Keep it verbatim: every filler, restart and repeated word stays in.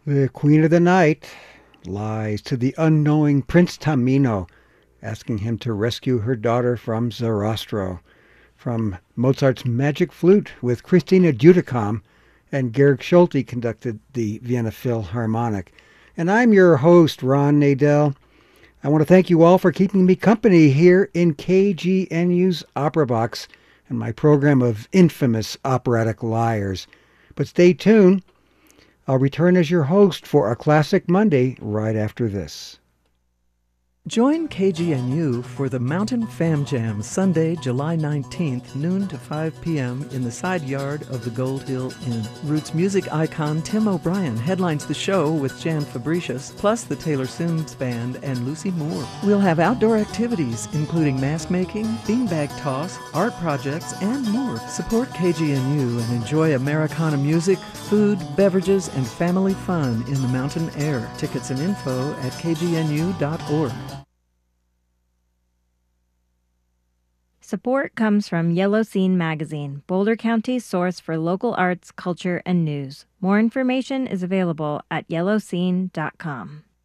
The Queen of the Night lies to the unknowing Prince Tamino, asking him to rescue her daughter from Zarastro. From Mozart's Magic Flute with Christina Dudicom, and Georg Schulte conducted the Vienna Philharmonic. And I'm your host, Ron Nadel. I want to thank you all for keeping me company here in K G N U's Opera Box and my program of infamous operatic liars. But stay tuned. I'll return as your host for a Classic Monday right after this. Join K G N U for the Mountain Fam Jam, Sunday, July nineteenth, noon to five p.m. in the side yard of the Gold Hill Inn. Roots music icon Tim O'Brien headlines the show with Jan Fabricius, plus the Taylor Sims Band and Lucy Moore. We'll have outdoor activities, including mask making, beanbag toss, art projects, and more. Support K G N U and enjoy Americana music, food, beverages, and family fun in the mountain air. Tickets and info at k g n u dot org. Support comes from Yellow Scene Magazine, Boulder County's source for local arts, culture, and news. More information is available at yellow scene dot com.